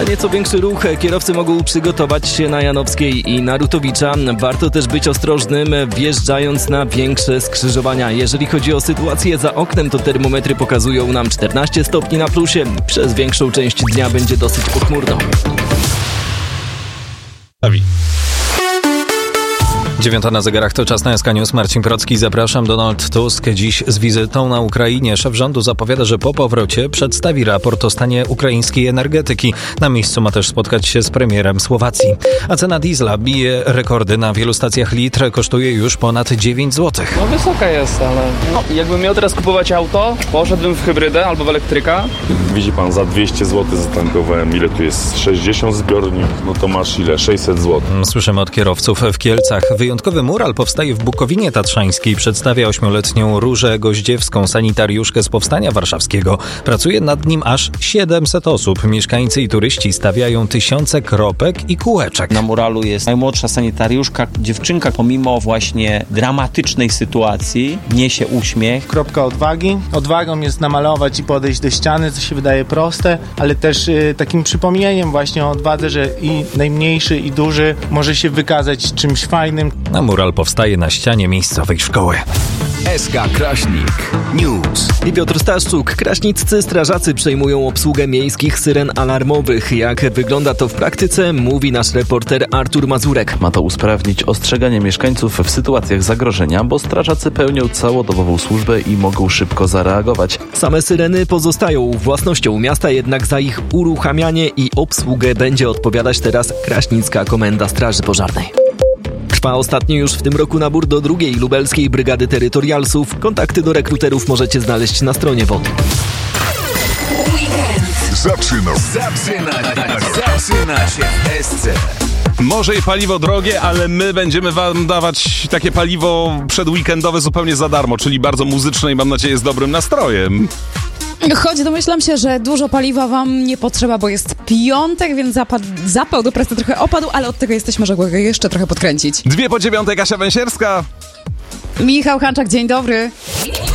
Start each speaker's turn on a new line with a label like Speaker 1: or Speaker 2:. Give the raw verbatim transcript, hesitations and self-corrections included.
Speaker 1: nieco większy ruch kierowcy mogą przygotować się na Janowskiej i Narutowicza. Warto też być ostrożnym, wjeżdżając na większe skrzyżowania. Jeżeli chodzi o sytuację za oknem, to termometry pokazują nam czternaście stopni na plusie. Przez większą część dnia będzie dosyć pochmurno.
Speaker 2: Awi. Dziewiąta na zegarach, to czas na S K News. Marcin Procki, zapraszam. Donald Tusk dziś z wizytą na Ukrainie. Szef rządu zapowiada, że po powrocie przedstawi raport o stanie ukraińskiej energetyki. Na miejscu ma też spotkać się z premierem Słowacji. A cena diesla bije rekordy. Na wielu stacjach litr kosztuje już ponad dziewięć złotych.
Speaker 3: No wysoka jest, ale no, jakbym miał teraz kupować auto, poszedłbym w hybrydę albo w elektryka.
Speaker 4: Widzi pan, za dwieście złotych zatankowałem. Ile tu jest? sześćdziesiąt zbiornik? No to masz ile? sześćset złotych.
Speaker 2: Słyszymy od kierowców w Kielcach. Wyjątkowy mural powstaje w Bukowinie Tatrzańskiej. Przedstawia ośmioletnią Różę Goździewską, sanitariuszkę z Powstania Warszawskiego. Pracuje nad nim aż siedemset osób. Mieszkańcy i turyści stawiają tysiące kropek i kółeczek.
Speaker 5: Na muralu jest najmłodsza sanitariuszka, dziewczynka, pomimo właśnie dramatycznej sytuacji niesie uśmiech.
Speaker 6: Kropka odwagi. Odwagą jest namalować i podejść do ściany, co się wydaje proste, ale też y, takim przypomnieniem właśnie o odwadze, że i najmniejszy, i duży może się wykazać czymś fajnym.
Speaker 2: A mural powstaje na ścianie miejscowej szkoły.
Speaker 7: S K Kraśnik News.
Speaker 1: I Piotr Staszczuk. Kraśniccy strażacy przejmują obsługę miejskich syren alarmowych. Jak wygląda to w praktyce, mówi nasz reporter Artur Mazurek.
Speaker 8: Ma to usprawnić ostrzeganie mieszkańców w sytuacjach zagrożenia, bo strażacy pełnią całodobową służbę i mogą szybko zareagować.
Speaker 1: Same syreny pozostają własnością miasta, jednak za ich uruchamianie i obsługę będzie odpowiadać teraz Kraśnicka Komenda Straży Pożarnej. Trwa ostatni już w tym roku nabór do drugiej lubelskiej brygady terytorialsów. Kontakty do rekruterów możecie znaleźć na stronie W O T.
Speaker 7: Zaczyna, zaczyna, zaczyna się w S C.
Speaker 2: Może i paliwo drogie, ale my będziemy wam dawać takie paliwo przedweekendowe zupełnie za darmo, czyli bardzo muzyczne i mam nadzieję z dobrym nastrojem.
Speaker 9: Choć domyślam się, że dużo paliwa wam nie potrzeba, bo jest piątek, więc zapad, zapał do pracy trochę opadł, ale od tego jesteśmy, żeby go jeszcze trochę podkręcić.
Speaker 2: Dwie po dziewiątej, Kasia Węsierska.
Speaker 9: Michał Hanczak, dzień dobry.